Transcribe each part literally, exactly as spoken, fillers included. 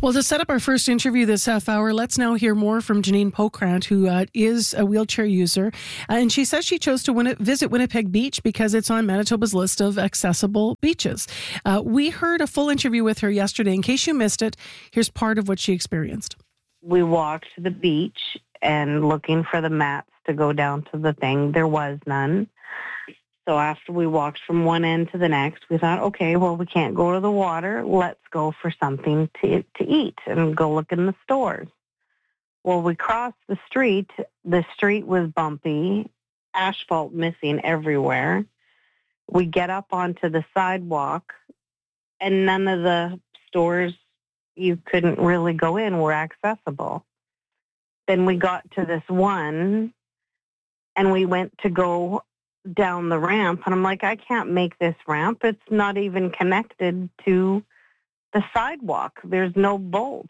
Well, to set up our first interview this half hour, let's now hear more from Janine Pokrant, who uh, is a wheelchair user. Uh, and she says she chose to win- visit Winnipeg Beach because it's on Manitoba's list of accessible beaches. Uh, we heard a full interview with her yesterday. In case you missed it, here's part of what she experienced. We walked to the beach and looking for the mats to go down to the thing. There was none. So after we walked from one end to the next, we thought, okay, well, we can't go to the water. Let's go for something to to eat and go look in the stores. Well, we crossed the street. The street was bumpy, asphalt missing everywhere. We get up onto the sidewalk, and none of the stores you couldn't really go in were accessible. Then we got to this one, and we went to go down the ramp, and I'm like, I can't make this ramp. It's not even connected to the sidewalk. There's no bolt.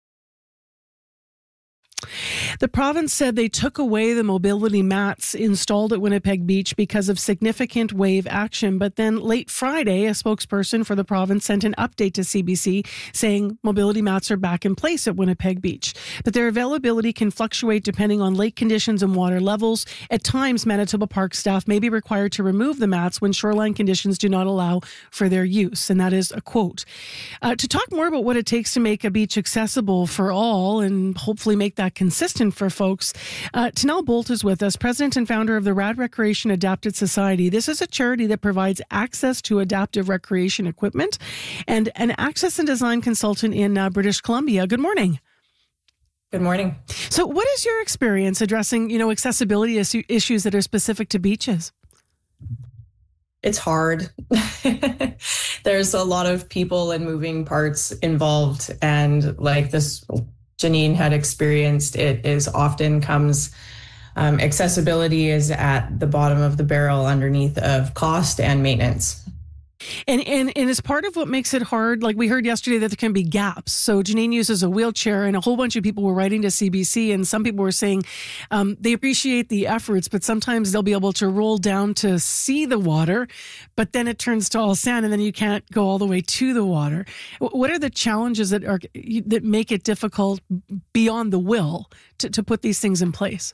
The province said they took away the mobility mats installed at Winnipeg Beach because of significant wave action. But then late Friday, a spokesperson for the province sent an update to C B C saying mobility mats are back in place at Winnipeg Beach. But their availability can fluctuate depending on lake conditions and water levels. At times, Manitoba Park staff may be required to remove the mats when shoreline conditions do not allow for their use. And that is a quote. Uh, to talk more about what it takes to make a beach accessible for all and hopefully make that consistent for folks, uh, Tanel Bolt is with us, president and founder of the Rad Recreation Adapted Society. This is a charity that provides access to adaptive recreation equipment and an access and design consultant in uh, British Columbia. Good morning. Good morning. So what is your experience addressing, you know, accessibility is- issues that are specific to beaches? It's hard. There's a lot of people and moving parts involved, and like this Janine had experienced, it is often comes, um, accessibility is at the bottom of the barrel underneath of cost and maintenance. And, and and as part of what makes it hard, like we heard yesterday that there can be gaps. So Janine uses a wheelchair, and a whole bunch of people were writing to C B C, and some people were saying um, they appreciate the efforts, but sometimes they'll be able to roll down to see the water, but then it turns to all sand, and then you can't go all the way to the water. What are the challenges that are that make it difficult beyond the will to, to put these things in place?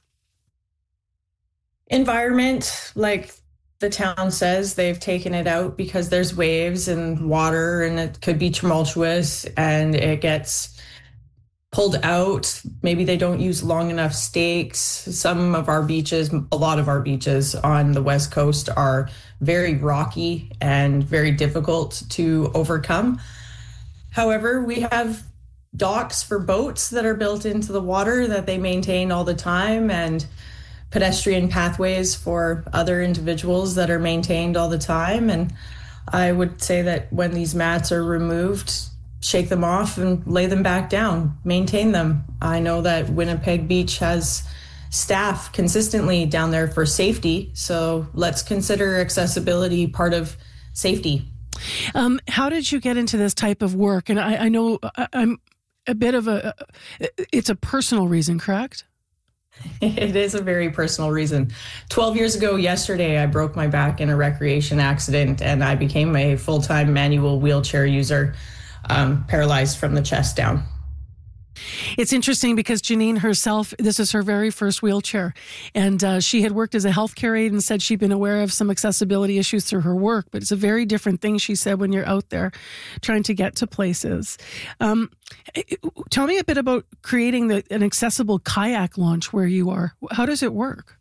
Environment, like the town says, they've taken it out because there's waves and water, and it could be tumultuous and it gets pulled out. Maybe they don't use long enough stakes. Some of our beaches, a lot of our beaches on the West Coast are very rocky and very difficult to overcome. However, we have docks for boats that are built into the water that they maintain all the time, and pedestrian pathways for other individuals that are maintained all the time. And I would say that when these mats are removed, shake them off and lay them back down, maintain them. I know that Winnipeg Beach has staff consistently down there for safety, so let's consider accessibility part of safety. Um, how did you get into this type of work? And I, I know I'm a bit of a, it's a personal reason, correct? It is a very personal reason. twelve years ago yesterday, I broke my back in a recreation accident, and I became a full-time manual wheelchair user, um, paralyzed from the chest down. It's interesting because Janine herself, this is her very first wheelchair, and uh, she had worked as a healthcare aide and said she'd been aware of some accessibility issues through her work, but it's a very different thing, she said, when you're out there trying to get to places. Um, tell me a bit about creating the, an accessible kayak launch where you are. How does it work?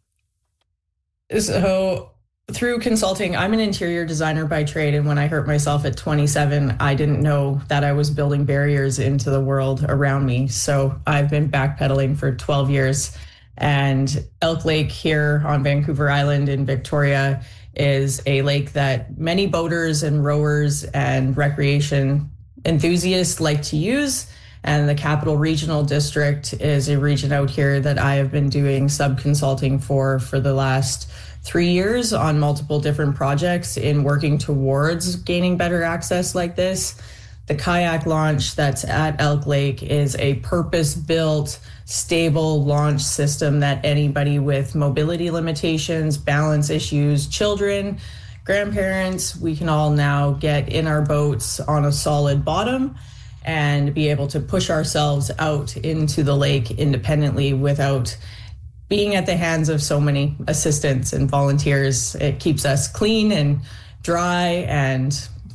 So through consulting, I'm an interior designer by trade, and when I hurt myself at twenty-seven, I didn't know that I was building barriers into the world around me. So I've been backpedaling for twelve years, and Elk Lake here on Vancouver Island in Victoria is a lake that many boaters and rowers and recreation enthusiasts like to use. And the Capital Regional District is a region out here that I have been doing sub-consulting for for the last three years on multiple different projects in working towards gaining better access like this. The kayak launch that's at Elk Lake is a purpose-built, stable launch system that anybody with mobility limitations, balance issues, children, grandparents, we can all now get in our boats on a solid bottom and be able to push ourselves out into the lake independently without being at the hands of so many assistants and volunteers. It keeps us clean and dry and